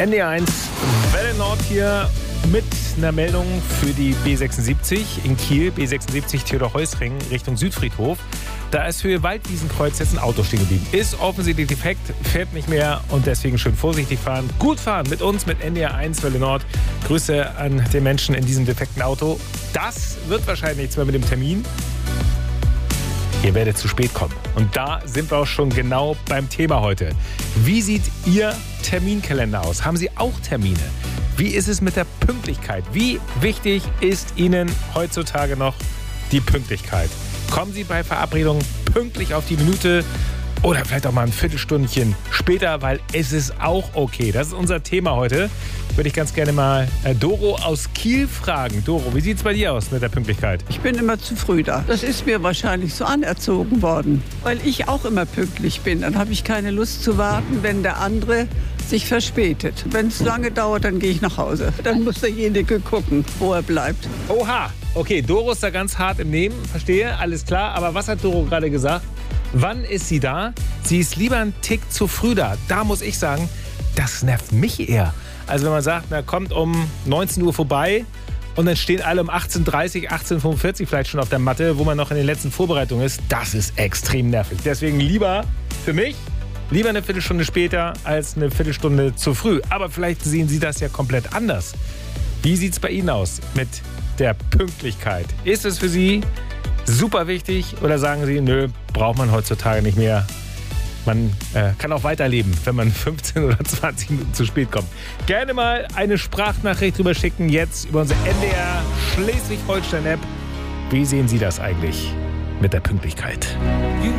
NDR1, Welle Nord hier mit einer Meldung für die B76 in Kiel, B76 Theodor-Heuss-Ring Richtung Südfriedhof. Da ist für Waldwiesenkreuz jetzt ein Auto stehen geblieben. Ist offensichtlich defekt, fährt nicht mehr und deswegen schön vorsichtig fahren. Gut fahren mit uns, mit NDR1 Welle Nord. Grüße an den Menschen in diesem defekten Auto. Das wird wahrscheinlich nichts mehr mit dem Termin. Ihr werdet zu spät kommen. Und da sind wir auch schon genau beim Thema heute. Wie sieht Ihr Terminkalender aus? Haben Sie auch Termine? Wie ist es mit der Pünktlichkeit? Wie wichtig ist Ihnen heutzutage noch die Pünktlichkeit? Kommen Sie bei Verabredungen pünktlich auf die Minute oder vielleicht auch mal ein Viertelstündchen später, weil es ist auch okay. Das ist unser Thema heute. Würde ich ganz gerne mal Doro aus Kiel fragen. Doro, wie sieht es bei dir aus mit der Pünktlichkeit? Ich bin immer zu früh da. Das ist mir wahrscheinlich so anerzogen worden, weil ich auch immer pünktlich bin. Dann habe ich keine Lust zu warten, wenn der andere sich verspätet. Wenn es lange dauert, dann gehe ich nach Hause. Dann muss derjenige gucken, wo er bleibt. Oha, okay, Doro ist da ganz hart im Nehmen, verstehe, alles klar. Aber was hat Doro gerade gesagt? Wann ist sie da? Sie ist lieber einen Tick zu früh da. Da muss ich sagen, das nervt mich eher. Also wenn man sagt, na kommt um 19 Uhr vorbei und dann stehen alle um 18.30 18.45 vielleicht schon auf der Matte, wo man noch in den letzten Vorbereitungen ist, das ist extrem nervig. Deswegen lieber für mich, lieber eine Viertelstunde später als eine Viertelstunde zu früh. Aber vielleicht sehen Sie das ja komplett anders. Wie sieht es bei Ihnen aus mit der Pünktlichkeit? Ist es für Sie super wichtig oder sagen Sie, nö, braucht man heutzutage nicht mehr? Man kann auch weiterleben, wenn man 15 oder 20 Minuten zu spät kommt. Gerne mal eine Sprachnachricht drüber schicken, jetzt über unsere NDR Schleswig-Holstein-App. Wie sehen Sie das eigentlich mit der Pünktlichkeit?